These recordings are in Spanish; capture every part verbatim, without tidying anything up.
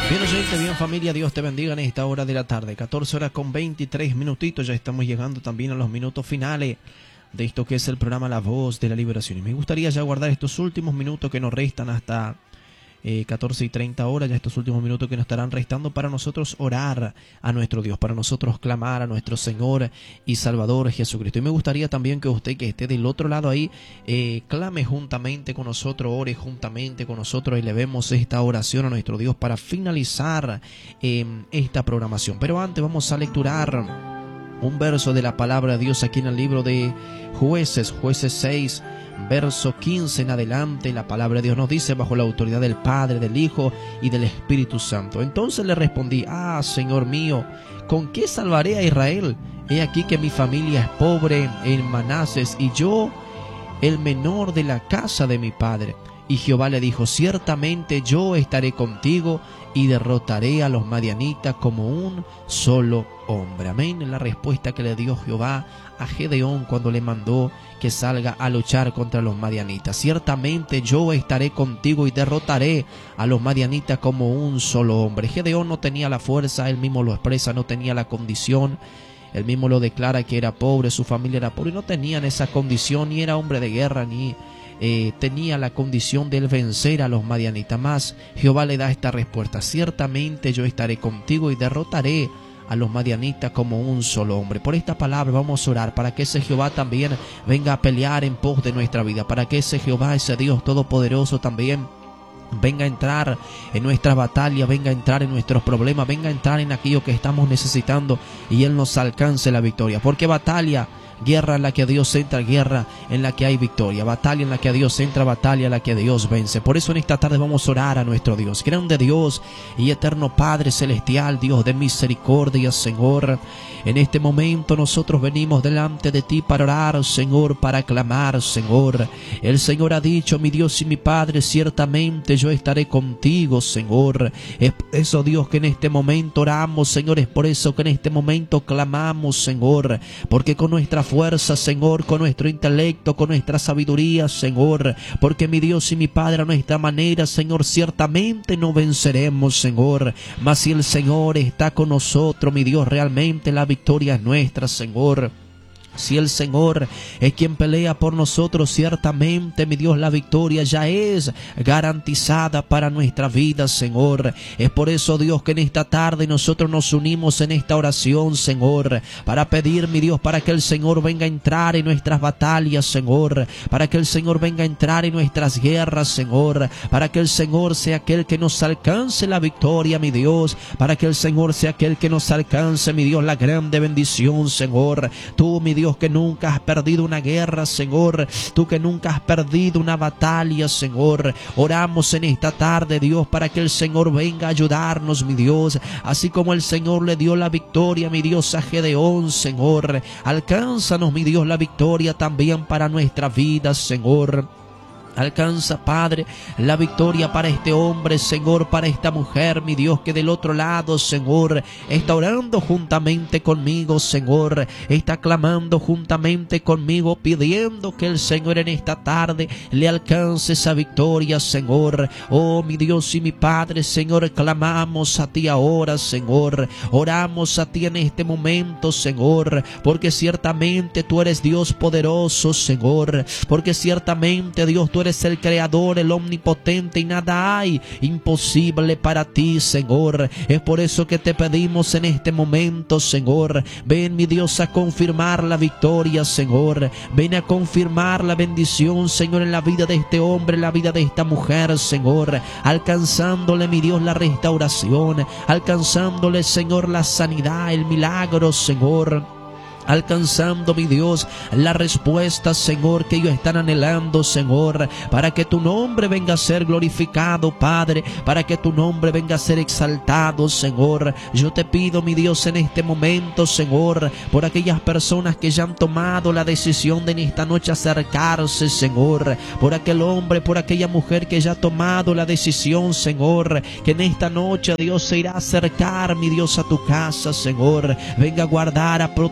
Bien oyente, bien familia, Dios te bendiga en esta hora de la tarde, catorce horas con veintitrés minutitos, ya estamos llegando también a los minutos finales de esto que es el programa La Voz de la Liberación. Y me gustaría ya guardar estos últimos minutos que nos restan hasta eh, catorce y treinta horas, ya estos últimos minutos que nos estarán restando para nosotros orar a nuestro Dios, para nosotros clamar a nuestro Señor y Salvador Jesucristo. Y me gustaría también que usted que esté del otro lado ahí, eh, clame juntamente con nosotros, ore juntamente con nosotros y elevemos esta oración a nuestro Dios para finalizar eh, esta programación. Pero antes vamos a lecturar un verso de la palabra de Dios aquí en el libro de Jueces, Jueces seis, verso quince en adelante. La palabra de Dios nos dice: bajo la autoridad del Padre, del Hijo y del Espíritu Santo. Entonces le respondí: ah, Señor mío, ¿con qué salvaré a Israel? He aquí que mi familia es pobre en Manases y yo el menor de la casa de mi padre. Y Jehová le dijo: ciertamente yo estaré contigo y derrotaré a los madianitas como un solo hombre. Amén. Es la respuesta que le dio Jehová a Gedeón cuando le mandó que salga a luchar contra los madianitas. Ciertamente yo estaré contigo y derrotaré a los madianitas como un solo hombre. Gedeón no tenía la fuerza, él mismo lo expresa, no tenía la condición. Él mismo lo declara que era pobre, su familia era pobre, y no tenían esa condición, ni era hombre de guerra, ni Eh, tenía la condición de él vencer a los madianitas. Más Jehová le da esta respuesta: ciertamente yo estaré contigo y derrotaré a los madianitas como un solo hombre. Por esta palabra vamos a orar para que ese Jehová también venga a pelear en pos de nuestra vida, para que ese Jehová, ese Dios todopoderoso también venga a entrar en nuestra batalla, venga a entrar en nuestros problemas, venga a entrar en aquello que estamos necesitando y Él nos alcance la victoria. Porque batalla, guerra en la que Dios entra, guerra en la que hay victoria, batalla en la que Dios entra, batalla en la que Dios vence. Por eso en esta tarde vamos a orar a nuestro Dios, grande Dios y eterno Padre celestial, Dios de misericordia, Señor. En este momento nosotros venimos delante de ti para orar, Señor, para clamar, Señor. El Señor ha dicho: mi Dios y mi Padre, ciertamente yo estaré contigo, Señor. Es por eso, Dios, que en este momento oramos, Señor. Es por eso que en este momento clamamos, Señor. Porque con nuestra fuerza, Señor, con nuestro intelecto, con nuestra sabiduría, Señor, porque mi Dios y mi Padre, a nuestra manera, Señor, ciertamente no venceremos, Señor. Mas si el Señor está con nosotros, mi Dios, realmente la victoria es nuestra, Señor. Si el Señor es quien pelea por nosotros, ciertamente, mi Dios, la victoria ya es garantizada para nuestra vida, Señor. Es por eso, Dios, que en esta tarde nosotros nos unimos en esta oración, Señor, para pedir, mi Dios, para que el Señor venga a entrar en nuestras batallas, Señor, para que el Señor venga a entrar en nuestras guerras, Señor, para que el Señor sea aquel que nos alcance la victoria, mi Dios, para que el Señor sea aquel que nos alcance, mi Dios, la grande bendición, Señor. Tú, mi Dios, que nunca has perdido una guerra, Señor, tú que nunca has perdido una batalla, Señor. Oramos en esta tarde, Dios, para que el Señor venga a ayudarnos, mi Dios, así como el Señor le dio la victoria, mi Dios, a Gedeón, Señor. Alcánzanos, mi Dios, la victoria también para nuestra vida, Señor. Alcanza, Padre, la victoria para este hombre, Señor, para esta mujer, mi Dios, que del otro lado, Señor, está orando juntamente conmigo, Señor, está clamando juntamente conmigo, pidiendo que el Señor en esta tarde le alcance esa victoria, Señor. Oh, mi Dios y mi Padre, Señor, clamamos a ti ahora, Señor, oramos a ti en este momento, Señor, porque ciertamente tú eres Dios poderoso, Señor, porque ciertamente, Dios, tú eres eres el creador, el omnipotente, y nada hay imposible para ti, Señor. Es por eso que te pedimos en este momento, Señor, ven, mi Dios, a confirmar la victoria, Señor. Ven a confirmar la bendición, Señor, en la vida de este hombre, en la vida de esta mujer, Señor, alcanzándole, mi Dios, la restauración, alcanzándole, Señor, la sanidad, el milagro, Señor, alcanzando, mi Dios, la respuesta, Señor, que ellos están anhelando, Señor, para que tu nombre venga a ser glorificado, Padre, para que tu nombre venga a ser exaltado, Señor. Yo te pido, mi Dios, en este momento, Señor, por aquellas personas que ya han tomado la decisión de en esta noche acercarse, Señor, por aquel hombre, por aquella mujer que ya ha tomado la decisión, Señor, que en esta noche, Dios, se irá a acercar, mi Dios, a tu casa, Señor. Venga a guardar, a proteger,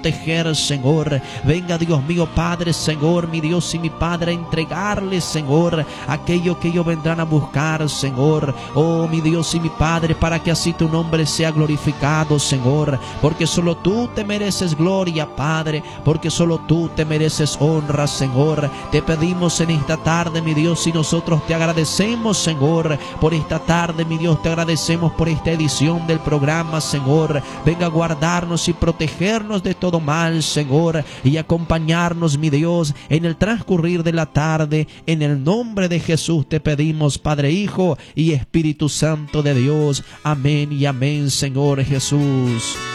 proteger, Señor. Venga, Dios mío, Padre, Señor, mi Dios y mi Padre, a entregarles, Señor, aquello que ellos vendrán a buscar, Señor. Oh, mi Dios y mi Padre, para que así tu nombre sea glorificado, Señor, porque solo tú te mereces gloria, Padre, porque solo tú te mereces honra, Señor. Te pedimos en esta tarde, mi Dios, y nosotros te agradecemos, Señor, por esta tarde, mi Dios, te agradecemos por esta edición del programa, Señor. Venga a guardarnos y protegernos de todo mal, Señor, y acompañarnos, mi Dios, en el transcurrir de la tarde. En el nombre de Jesús te pedimos, Padre, Hijo y Espíritu Santo de Dios. Amén y amén, Señor Jesús.